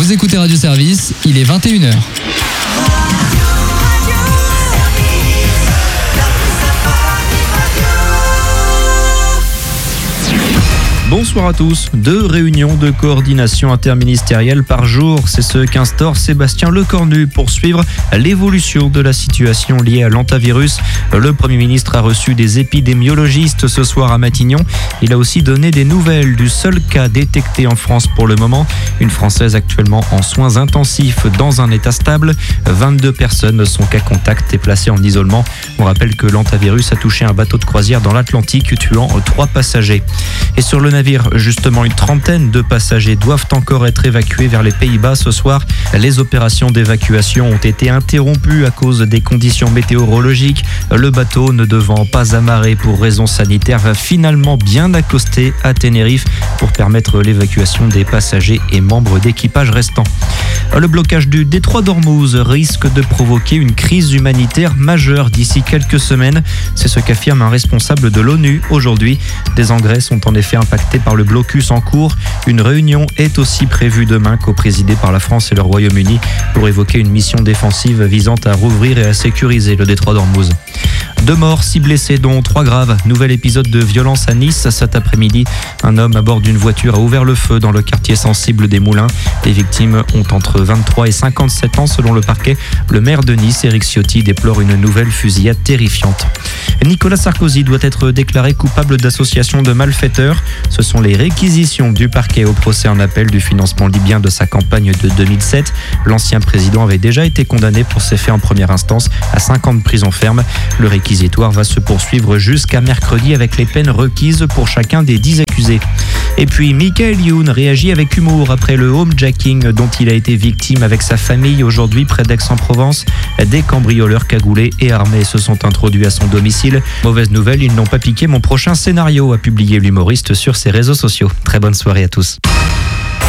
Vous écoutez Radio Service, il est 21h. Bonsoir à tous. 2 réunions de coordination interministérielle par jour. C'est ce qu'instaure Sébastien Lecornu pour suivre l'évolution de la situation liée à l'hantavirus. Le Premier ministre a reçu des épidémiologistes ce soir à Matignon. Il a aussi donné des nouvelles du seul cas détecté en France pour le moment. Une Française actuellement en soins intensifs dans un état stable. 22 personnes sont cas contact et placées en isolement. On rappelle que l'hantavirus a touché un bateau de croisière dans l'Atlantique, tuant 3 passagers. Et sur le navire, justement, une trentaine de passagers doivent encore être évacués vers les Pays-Bas ce soir. Les opérations d'évacuation ont été interrompues à cause des conditions météorologiques. Le bateau, ne devant pas amarrer pour raisons sanitaires, va finalement bien accoster à Tenerife pour permettre l'évacuation des passagers et membres d'équipage restants. Le blocage du détroit d'Ormuz risque de provoquer une crise humanitaire majeure d'ici quelques semaines. C'est ce qu'affirme un responsable de l'ONU aujourd'hui. Des engrais sont en effet impactés par le blocus en cours. Une réunion est aussi prévue demain, coprésidée par la France et le Royaume-Uni, pour évoquer une mission défensive visant à rouvrir et à sécuriser le détroit d'Ormuz. 2 morts, 6 blessés, dont 3 graves. Nouvel épisode de violence à Nice cet après-midi. Un homme à bord d'une voiture a ouvert le feu dans le quartier sensible des Moulins. Les victimes ont entre 23 et 57 ans selon le parquet. Le maire de Nice, Éric Ciotti, déplore une nouvelle fusillade terrifiante. Nicolas Sarkozy doit être déclaré coupable d'association de malfaiteurs. Ce sont les réquisitions du parquet au procès en appel du financement libyen de sa campagne de 2007. L'ancien président avait déjà été condamné pour ces faits en première instance à 5 ans de prison ferme. Le réquisitoire va se poursuivre jusqu'à mercredi avec les peines requises pour chacun des 10 accusés. Et puis Michael Youn réagit avec humour après le homejacking dont il a été victime avec sa famille aujourd'hui près d'Aix-en-Provence. Des cambrioleurs cagoulés et armés se sont introduits à son domicile. Mauvaise nouvelle, ils n'ont pas piqué mon prochain scénario, a publié l'humoriste sur ses réseaux sociaux. Très bonne soirée à tous.